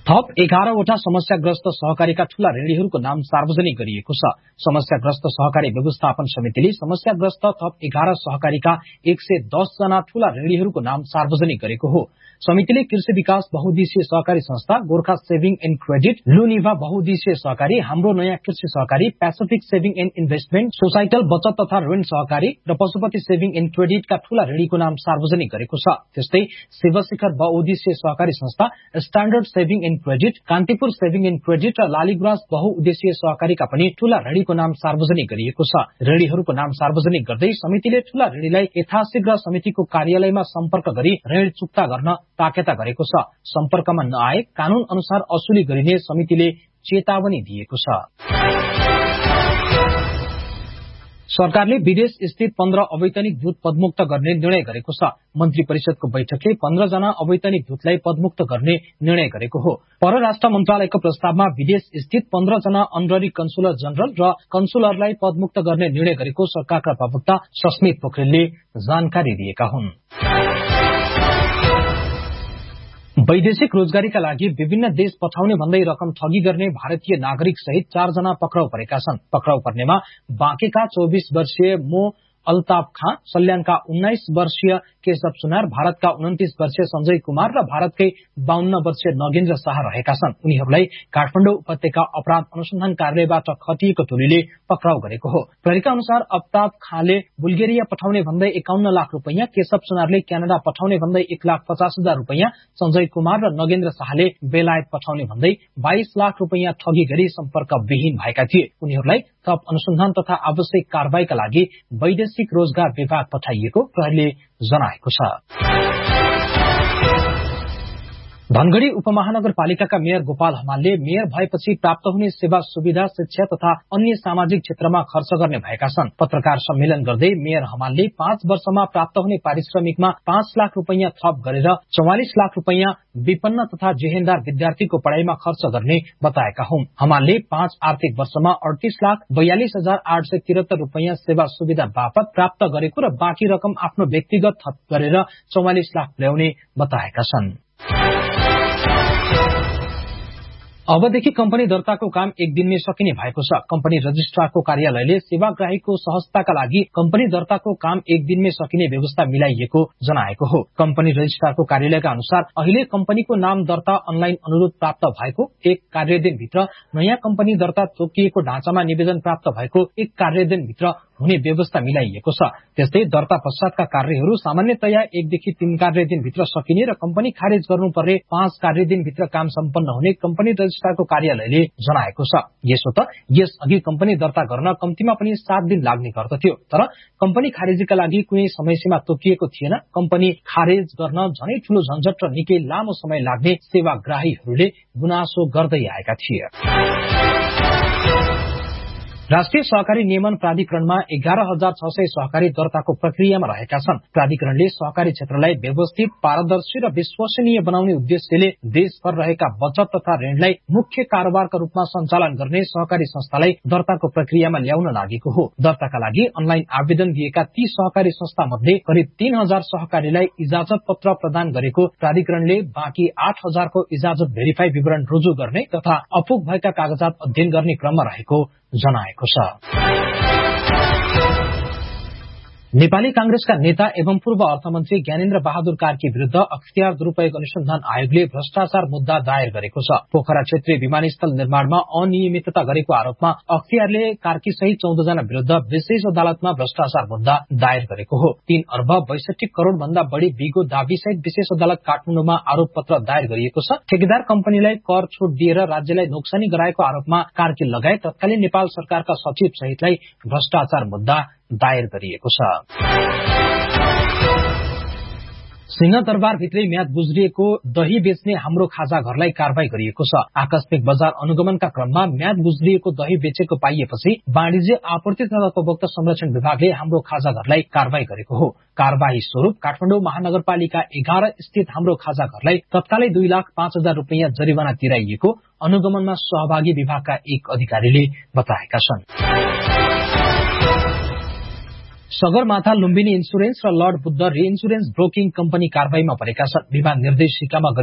थप 11 वटा समस्याग्रस्त सहकारीका ठूला ऋणीहरूको नाम सार्वजनिक गरिएको छ। समस्याग्रस्त सहकारी व्यवस्थापन समितिले समस्याग्रस्त थप 11 सहकारीका 110 जना ठूला ऋणीहरूको नाम सार्वजनिक गरेको हो। समितिले कृषि विकास बहुउद्देश्य सहकारी संस्था, Gorkha saving and credit, Lunibha बहुउद्देश्य सहकारी, हाम्रो नयाँ कृषि सहकारी, Pacific saving and investment, societal बचत तथा ऋण सहकारी र पशुपति सेभिङ एन्ड क्रेडिटका ठूला ऋणीको नाम सार्वजनिक गरेको छ। त्यस्तै शिवशिखर बहुउद्देश्य सहकारी संस्था, standard saving and credit, Kantipur saving and credit र लालीगुराँस बहुउद्देश्य सहकारीका पनि ठूला ऋणीको नाम सार्वजनिक गरिएको छ। ऋणीहरूको नाम सार्वजनिक गर्दै समितिले ठूला ऋणीलाई यथाशीघ्र समितिको कार्यालयमा सम्पर्क गरी ऋण चुक्ता गर्न ताकेता गरेको छ। सम्पर्कमा नआए कानून अनुसार असुली गरिने समितिले चेतावनी दिएको छ। सरकारले विदेश स्थित 15 अवैतनिक दूत पदमुक्त गर्ने निर्णय गरेको छ। मन्त्री परिषदको बैठकले 15 जना अवैतनिक दूतलाई पदमुक्त गर्ने निर्णय गरेको हो। परराष्ट्र मन्त्रालयको प्रस्तावमा विदेश स्थित 15 जना अनररी कन्सुलर जनरल र कन्सुलरलाई पदमुक्त गर्ने निर्णय गरेको सरकारका प्रवक्ता सस्मित पोखरेलले जानकारी दिएका हुन्। वैदेशिक रोजगारीका लागि विभिन्न देश पठाउने भन्दै रकम ठगी गर्ने भारतीय नागरिक सहित 4 जना पक्राउ परेका छन्। पक्राउ पर्नेमा बाँकेका 24 वर्षीय मो अल्ताफ खाँ, सल्यानका 19 वर्षीय केशव सुनार, भारतका 29 वर्षीय संजय कुमार र भारतकै 52 वर्षीय नगेन्द्र शाह रहेका छन्। उनीहरूलाई काठमाडौँ उपत्यका अपराध अनुसन्धान कार्यालयबाट खटिएको टोलीले पक्राउ गरेको हो। प्रहरीका अनुसार अल्ताफ खाँले बुल्गेरिया पठाउने भन्दै 51 लाख रुपैयाँ, केशव सुनारले क्यानाडा पठाउने भन्दै 1,50,000 रुपैयाँ, संजय कुमार र नगेन्द्र शाहले बेलायत पठाउने भन्दै 22 लाख रुपैयाँ ठगी गरी सम्पर्क विहीन भएका थिए। उनीहरूलाई थप अनुसन्धान तथा आवश्यक कारबाहीका लागि वैदेशिक रोजगार विभाग पठाइएको प्रहरीले जनाएको छ। धनगढ़ी उपमहानगरपालिकाका मेयर गोपाल हमालले मेयर भएपछि प्राप्त हुने सेवा सुविधा, शिक्षा तथा अन्य सामाजिक क्षेत्रमा खर्च गर्ने भएका छन्। पत्रकार सम्मेलन गर्दै मेयर हमालले 5 वर्षमा प्राप्त हुने पारिश्रमिकमा 5 लाख रुपैयाँ थप गरेर 44 लाख रुपैयाँ विपन्न तथा जेहेन्दार विद्यार्थीको पढ़ाइमा खर्च गर्ने बताएका हुन्। हमालले 5 आर्थिक वर्षमा 38,42,873 रुपैयाँ सेवा सुविधा बापत प्राप्त गरेको र बाँकी रकम आफ्नो व्यक्तिगत थप गरेर 44 लाख ल्याउने बताएका छन्। अबदेखि कम्पनी दर्ताको काम एक दिनमै सकिने भएको छ। कम्पनी रजिस्ट्रारको कार्यालयले सेवाग्राहीको सहजताका लागि कम्पनी दर्ताको काम एक दिनमै सकिने व्यवस्था मिलाइएको जनाएको हो। कम्पनी रजिस्ट्रारको कार्यालयका अनुसार अहिले कम्पनीको नाम दर्ता अनलाइन अनुरोध प्राप्त भएको 1 कार्यदिनभित्र, नयाँ कम्पनी दर्ता तोकिएको ढाँचामा निवेदन प्राप्त भएको 1 कार्यदिनभित्र हुने व्यवस्था मिलाइएको छ। त्यस्तै दर्ता पश्चातका कार्यहरू सामान्यतया 1 देखि 3 कार्यदिनभित्र सकिने र कम्पनी खारेज गर्नुपर्ने 5 कार्यदिनभित्र काम सम्पन्न हुने कम्पनी रजिस्ट्रारको कार्यालयले जनाएको छ। यसो त यसअघि कम्पनी दर्ता गर्न कम्तीमा पनि 7 दिन लाग्ने गर्दथ्यो, तर कम्पनी खारेजीका लागि कुनै समयसीमा तोकिएको थिएन। कम्पनी खारेज गर्न झनै ठूलो झन्झट र निकै लामो समय लाग्ने सेवाग्राहीहरूले गुनासो गर्दै आएका थिए। राष्ट्रिय सहकारी नियमन प्राधिकरणमा 11,600 सहकारी दर्ताको प्रक्रियामा रहेका छन्। प्राधिकरणले सहकारी क्षेत्रलाई व्यवस्थित, पारदर्शी र विश्वसनीय बनाउने उद्देश्यले देशभर रहेका बचत तथा ऋणलाई मुख्य कारोबारका रूपमा सञ्चालन गर्ने सहकारी संस्थालाई दर्ताको प्रक्रियामा ल्याउन लागेको हो। दर्ताका लागि अनलाइन आवेदन दिएका ती सहकारी संस्था मध्ये करिब 3,000 सहकारीलाई इजाजत पत्र प्रदान गरेको प्राधिकरणले बाँकी 8,000 को इजाजत भेरिफाई विवरण रुजु गर्ने तथा अपुग भएका कागजात अध्ययन गर्ने क्रममा रहेको जनाएको छ। नेपाली कांग्रेसका नेता एवं पूर्व अर्थमन्त्री ज्ञानेन्द्र बहादुर कार्की विरुद्ध अख्तियार दुरूपयोग अनुसन्धान आयोगले भ्रष्टाचार मुद्दा दायर गरेको छ। पोखरा क्षेत्रीय विमानस्थल निर्माणमा अनियमितता गरेको आरोपमा अख्तियारले कार्की सहित 14 जना विरुद्ध विशेष अदालतमा भ्रष्टाचार मुद्दा दायर गरेको हो। 3 अर्ब 62 करोड़ भन्दा बढ़ी बिगो दावी सहित विशेष अदालत काठमाडौँमा आरोप पत्र दायर गरिएको छ। ठेकेदार कम्पनीलाई कर छुट दिएर राज्यलाई नोक्सानी गराएको आरोपमा कार्की लगायत तत्कालीन नेपाल सरकारका सचिव सहितलाई भ्रष्टाचार मुद्दा दायर गरिएको छ। सिंहदरबार भित्रै म्याद गुज्रिएको दही बेच्ने हाम्रो खाजा घरलाई कारवाही गरिएको छ। आकस्मिक बजार अनुगमनका क्रममा म्याद गुज्रिएको दही बेचेको पाइएपछि वाणिज्य आपूर्ति तथा उपभोक्ता संरक्षण विभागले हाम्रो खाजा घरलाई कारवाही गरेको हो। कारवाही स्वरूप काठमाडौँ महानगरपालिका 11 स्थित हाम्रो खाजा घरलाई तत्कालै 2,05,000 रुपैयाँ जरिवाना तिराइएको अनुगमनमा सहभागी विभागका एक अधिकारीले बताएका छन्। सगरमाथा लुम्बिनी इन्सुरेन्स र लर्ड बुद्ध रि इन्सुरेन्स ब्रोकिङ कम्पनी कारवाहीमा परेका छन्। विमान निर्देशिकामा